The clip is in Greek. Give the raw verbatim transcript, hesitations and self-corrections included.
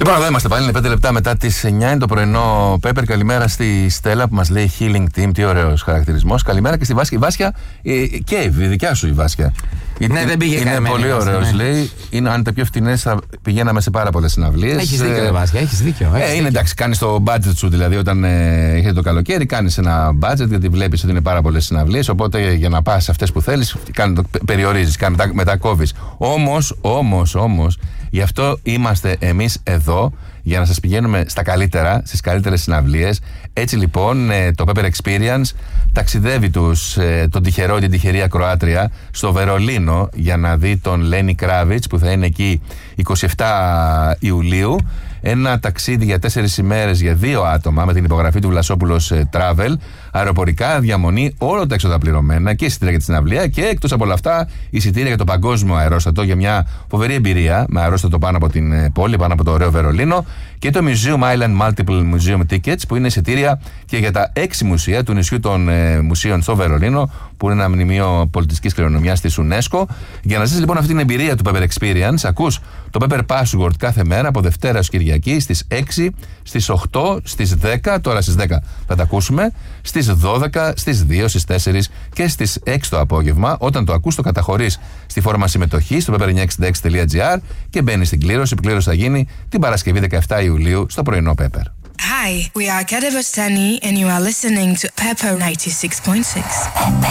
Λοιπόν, εδώ είμαστε πάλι. Είναι πέντε λεπτά μετά τις εννιά. Είναι το πρωινό Πέπερ. Καλημέρα στη Στέλλα που μας λέει Healing Team. Τι ωραίος χαρακτηρισμός. Καλημέρα και στη Βάσια. Η Βάσια ε, και η δικιά σου η Βάσια. Ναι, δεν πήγε Είναι πολύ ωραίος, ναι. Λέει. Είναι, αν τα πιο φτηνές θα πηγαίναμε σε πάρα πολλές συναυλίες. Έχεις δίκιο, ε, Βάσια. Έχεις δίκιο. Έχεις ε, δίκιο. Είναι εντάξει, κάνεις το budget σου. Δηλαδή, όταν ε, έχετε το καλοκαίρι, κάνεις ένα budget γιατί βλέπεις ότι είναι πάρα πολλές συναυλίες. Οπότε για να πας σε αυτές που θέλεις, περιορίζεις, μετακόβεις. Όμως, όμως, όμως, γι' αυτό είμαστε εμείς εδώ. Για να σας πηγαίνουμε στα καλύτερα, στις καλύτερες συναυλίες. Έτσι λοιπόν το Pepper Experience ταξιδεύει τους, τον τυχερό ή την τυχερή ακροάτρια στο Βερολίνο για να δει τον Λένι Κράβιτς που θα είναι εκεί εικοστή εβδόμη Ιουλίου. Ένα ταξίδι για τέσσερις ημέρες για δύο άτομα με την υπογραφή του Βλασόπουλος Travel. Αεροπορικά, διαμονή, όλα τα έξοδα πληρωμένα και εισιτήρια για τη συναυλία. Και εκτός από όλα αυτά, εισιτήρια για το παγκόσμιο αερόστατο για μια φοβερή εμπειρία με αερόστατο πάνω από την πόλη, πάνω από το ωραίο Βερολίνο. Και το Museum Island Multiple Museum Tickets που είναι εισιτήρια και για τα έξι μουσεία του νησιού των ε, μουσείων στο Βερολίνο, που είναι ένα μνημείο πολιτιστικής κληρονομιάς της UNESCO. Για να ζεις λοιπόν αυτή την εμπειρία του Pepper Experience, ακούς το Pepper Password κάθε μέρα από Δευτέρα ως Κυριακή στις έξι, στις οκτώ, στις δέκα, τώρα στις δέκα θα τα ακούσουμε, στις δώδεκα, στις δύο, στις τέσσερα και στις έξι το απόγευμα. Όταν το ακούς, το καταχωρείς στη φόρμα συμμετοχής στο pepper εννιακόσια εξήντα έξι τελεία gr και μπαίνεις στην κλήρωση. Η κλήρωση θα γίνει την Παρασκευή δεκαεφτά Ιουλίου στο πρωινό Pepper. Hi, we are Kade Bastani and you are listening to Pepper ninety-six point six.